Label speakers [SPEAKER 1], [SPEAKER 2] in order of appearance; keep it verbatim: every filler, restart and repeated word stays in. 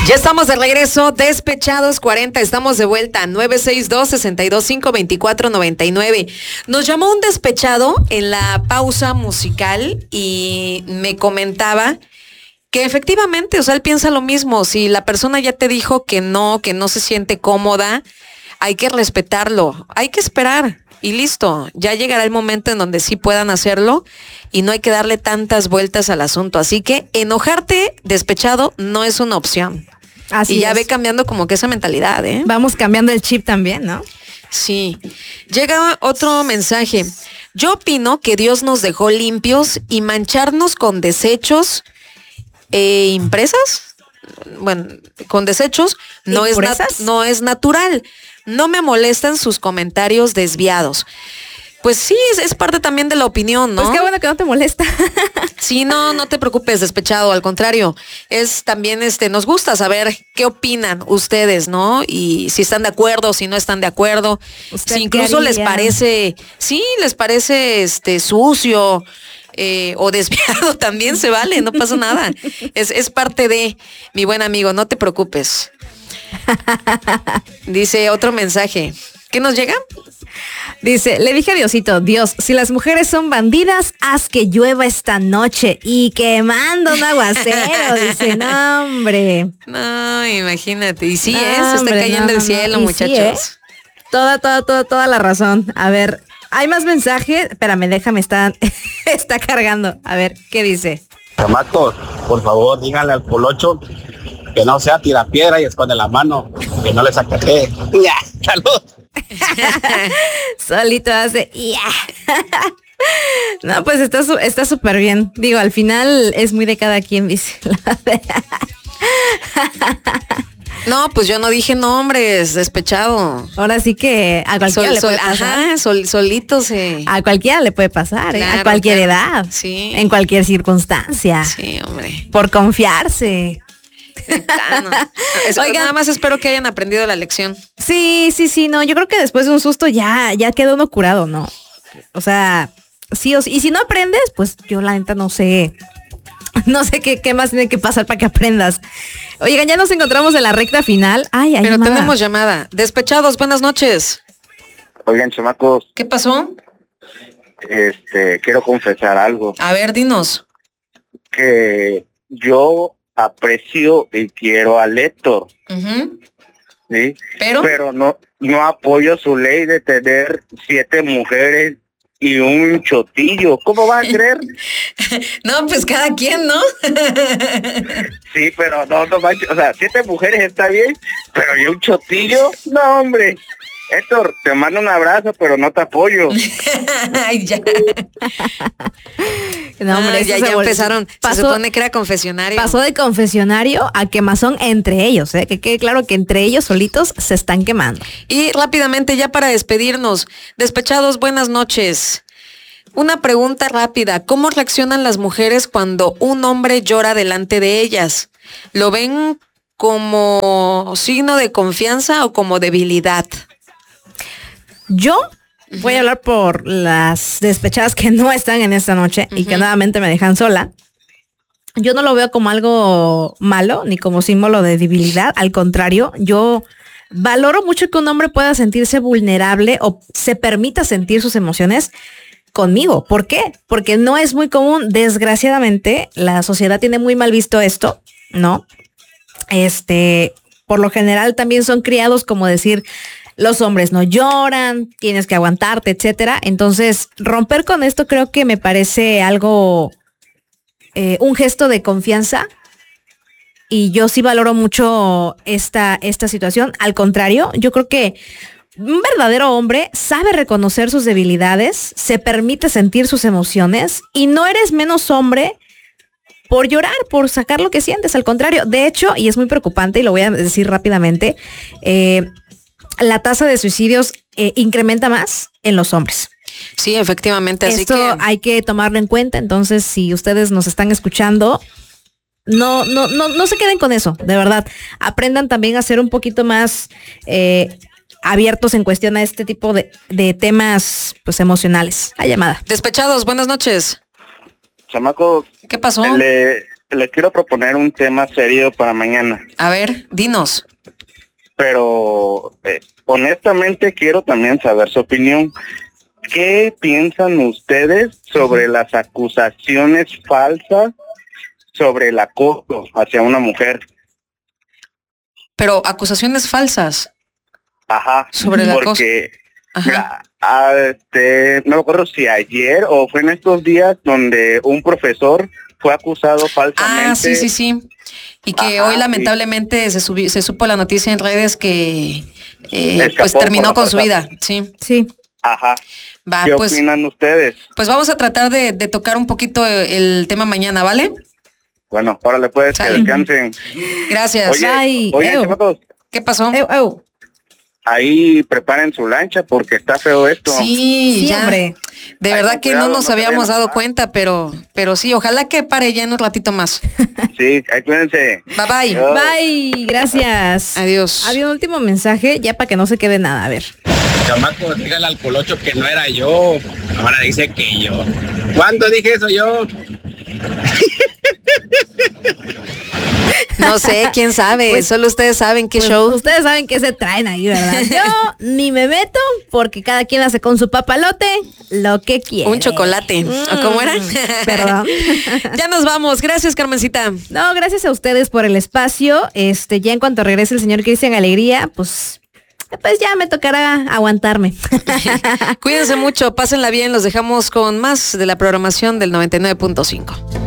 [SPEAKER 1] Ya estamos de regreso, Despechados cuarenta, estamos de vuelta, nueve seis dos, seis dos cinco, dos cuatro nueve nueve. Nos llamó un despechado en la pausa musical y me comentaba que efectivamente, o sea, él piensa lo mismo. Si la persona ya te dijo que no, que no se siente cómoda, hay que respetarlo, hay que esperar y listo. Ya llegará el momento en donde sí puedan hacerlo y no hay que darle tantas vueltas al asunto. Así que enojarte, despechado, no es una opción. Así y ya es. Ve cambiando como que esa mentalidad, ¿eh?
[SPEAKER 2] Vamos cambiando el chip también, ¿no?
[SPEAKER 1] Sí. Llega otro mensaje. Yo opino que Dios nos dejó limpios y mancharnos con desechos eh, impresas, bueno, con desechos no es, nat- no es natural. No me molestan sus comentarios desviados. Pues sí, es, es parte también de la opinión, ¿no?
[SPEAKER 2] Pues qué bueno que no te molesta.
[SPEAKER 1] Sí, no, no te preocupes, despechado, al contrario, es también, este, nos gusta saber qué opinan ustedes, ¿no? Y si están de acuerdo, si no están de acuerdo, si incluso les parece, sí, les parece, este, sucio, eh, o desviado, también se vale, no pasa nada, es, es parte de, mi buen amigo, no te preocupes. Dice otro mensaje, ¿qué nos llega?
[SPEAKER 2] Dice, le dije a Diosito, Dios, si las mujeres son bandidas, haz que llueva esta noche y quemando un aguacero. Dice, no, hombre.
[SPEAKER 1] No, imagínate. Y sí, no, es, se está cayendo no, el cielo, no. muchachos. Sí, ¿eh?
[SPEAKER 2] Toda, toda, toda, toda la razón. A ver, hay más mensajes. Espérame, déjame, está, está cargando. A ver, ¿qué dice?
[SPEAKER 3] Chamacos, por favor, díganle al Polocho que no sea tirapiedra y esconde la mano, que no le saque. Ya, salud.
[SPEAKER 2] Solito hace yeah. No, pues está está súper bien. Digo, al final es muy de cada quien, dice.
[SPEAKER 1] No, pues yo no dije nombres, despechado.
[SPEAKER 2] Ahora sí que a cualquiera sol, le puede
[SPEAKER 1] sol,
[SPEAKER 2] pasar.
[SPEAKER 1] Ajá, sol, solito se...
[SPEAKER 2] A cualquiera le puede pasar, ¿eh? Claro, a cualquier claro. edad.
[SPEAKER 1] Sí.
[SPEAKER 2] En cualquier circunstancia.
[SPEAKER 1] Sí, hombre.
[SPEAKER 2] Por confiarse.
[SPEAKER 1] Es, Oigan, nada más espero que hayan aprendido la lección.
[SPEAKER 2] Sí, sí, sí, no, yo creo que después de un susto ya, ya quedó uno curado, ¿no? O sea, sí o sí, y si no aprendes, pues yo la neta no sé, no sé qué, qué más tiene que pasar para que aprendas. Oigan, ya nos encontramos en la recta final. Ay, ay,
[SPEAKER 1] pero
[SPEAKER 2] llamada.
[SPEAKER 1] Tenemos llamada. Despechados, buenas noches.
[SPEAKER 3] Oigan, chamacos.
[SPEAKER 1] ¿Qué pasó?
[SPEAKER 3] Este, quiero confesar algo.
[SPEAKER 1] A ver, dinos.
[SPEAKER 3] Que yo aprecio y quiero a Héctor,
[SPEAKER 1] uh-huh.
[SPEAKER 3] ¿sí?
[SPEAKER 1] Pero,
[SPEAKER 3] pero no, no apoyo su ley de tener siete mujeres y un chotillo. ¿Cómo va a creer?
[SPEAKER 1] No, pues cada quien, ¿no?
[SPEAKER 3] Sí, pero no, no manches, o sea, siete mujeres está bien, pero y un chotillo, no, hombre. Héctor, te mando un abrazo, pero no te apoyo.
[SPEAKER 1] Ay, ya.
[SPEAKER 2] No, hombre,
[SPEAKER 1] ah, ya, ya empezaron. Pasó, se supone que era confesionario.
[SPEAKER 2] Pasó de confesionario a quemazón entre ellos, ¿eh? Que quede claro que entre ellos solitos se están quemando.
[SPEAKER 1] Y rápidamente, ya para despedirnos, despechados, buenas noches. Una pregunta rápida. ¿Cómo reaccionan las mujeres cuando un hombre llora delante de ellas? ¿Lo ven como signo de confianza o como debilidad?
[SPEAKER 2] Yo voy a hablar por las despechadas que no están en esta noche uh-huh. y que nuevamente me dejan sola. Yo no lo veo como algo malo ni como símbolo de debilidad. Al contrario, yo valoro mucho que un hombre pueda sentirse vulnerable o se permita sentir sus emociones conmigo. ¿Por qué? Porque no es muy común. Desgraciadamente, la sociedad tiene muy mal visto esto, ¿no? Este, por lo general también son criados como decir... Los hombres no lloran, tienes que aguantarte, etcétera. Entonces, romper con esto creo que me parece algo, eh, un gesto de confianza. Y yo sí valoro mucho esta, esta situación. Al contrario, yo creo que un verdadero hombre sabe reconocer sus debilidades, se permite sentir sus emociones y no eres menos hombre por llorar, por sacar lo que sientes. Al contrario, de hecho, y es muy preocupante y lo voy a decir rápidamente, eh, la tasa de suicidios eh, incrementa más en los hombres.
[SPEAKER 1] Sí, efectivamente. Así
[SPEAKER 2] Esto
[SPEAKER 1] que
[SPEAKER 2] hay que tomarlo en cuenta. Entonces, si ustedes nos están escuchando, no, no, no, no se queden con eso, de verdad. Aprendan también a ser un poquito más eh, abiertos en cuestión a este tipo de, de temas pues emocionales. A llamada.
[SPEAKER 1] Despechados, buenas noches.
[SPEAKER 3] Chamaco.
[SPEAKER 1] ¿Qué pasó?
[SPEAKER 3] Le, les quiero proponer un tema serio para mañana.
[SPEAKER 1] A ver, dinos.
[SPEAKER 3] Pero eh, honestamente quiero también saber su opinión. ¿Qué piensan ustedes sobre las acusaciones falsas sobre el acoso hacia una mujer?
[SPEAKER 1] Pero acusaciones falsas.
[SPEAKER 3] Ajá.
[SPEAKER 1] Sobre el acoso.
[SPEAKER 3] Porque,
[SPEAKER 1] Ajá.
[SPEAKER 3] mira, a, este, no me acuerdo si ayer o fue en estos días donde un profesor fue acusado falsamente.
[SPEAKER 1] Ah, sí, sí, sí. Y que
[SPEAKER 3] Ajá,
[SPEAKER 1] hoy lamentablemente se, subi- se supo la noticia en redes que eh,
[SPEAKER 3] Escapó
[SPEAKER 1] pues
[SPEAKER 3] por
[SPEAKER 1] terminó
[SPEAKER 3] la
[SPEAKER 1] con su
[SPEAKER 3] fuerza.
[SPEAKER 1] vida. Sí.
[SPEAKER 2] Sí.
[SPEAKER 3] Ajá.
[SPEAKER 1] Va,
[SPEAKER 3] ¿Qué
[SPEAKER 1] pues,
[SPEAKER 3] opinan ustedes?
[SPEAKER 1] pues vamos a tratar de, de tocar un poquito el tema mañana, ¿vale?
[SPEAKER 3] Bueno, órale pues, que
[SPEAKER 1] Sale.
[SPEAKER 3] descansen.
[SPEAKER 1] Gracias.
[SPEAKER 3] Oye,
[SPEAKER 2] Ay,
[SPEAKER 3] oye,
[SPEAKER 2] ew.
[SPEAKER 3] chamacos,
[SPEAKER 1] ¿Qué pasó?
[SPEAKER 2] Eu, eu.
[SPEAKER 3] ahí preparen su lancha porque está feo esto.
[SPEAKER 1] Sí,
[SPEAKER 2] Sí,
[SPEAKER 1] ya.
[SPEAKER 2] hombre.
[SPEAKER 1] De
[SPEAKER 3] Ay,
[SPEAKER 1] verdad
[SPEAKER 3] con
[SPEAKER 1] que
[SPEAKER 3] cuidado,
[SPEAKER 1] no
[SPEAKER 3] no
[SPEAKER 1] nos
[SPEAKER 3] se
[SPEAKER 1] habíamos
[SPEAKER 3] vayan a
[SPEAKER 1] dado
[SPEAKER 3] enojar.
[SPEAKER 1] cuenta, pero, pero sí, ojalá que pare ya en un ratito más.
[SPEAKER 3] Sí, ahí cuídense.
[SPEAKER 1] Bye bye.
[SPEAKER 3] Adiós.
[SPEAKER 2] Bye, gracias.
[SPEAKER 1] Adiós.
[SPEAKER 2] Había un último mensaje, ya para que no se quede nada. A ver.
[SPEAKER 4] Chamaco, dígale al colocho que no era yo. Ahora dice que yo. ¿Cuándo dije eso yo?
[SPEAKER 1] No sé, quién sabe.
[SPEAKER 2] Pues-
[SPEAKER 1] Solo ustedes saben qué
[SPEAKER 2] Pues,
[SPEAKER 1] show.
[SPEAKER 2] ustedes saben qué se traen ahí, ¿verdad? Yo ni me meto porque cada quien hace con su papalote lo que quiere.
[SPEAKER 1] Un chocolate. ¿O cómo era?
[SPEAKER 2] Perdón.
[SPEAKER 1] Ya nos vamos. Gracias, Carmencita.
[SPEAKER 2] No, gracias a ustedes por el espacio. Este, ya en cuanto regrese el señor Cristian Alegría, pues, pues ya me tocará aguantarme.
[SPEAKER 1] Cuídense mucho, pásenla bien. Los dejamos con más de la programación del noventa y nueve punto cinco.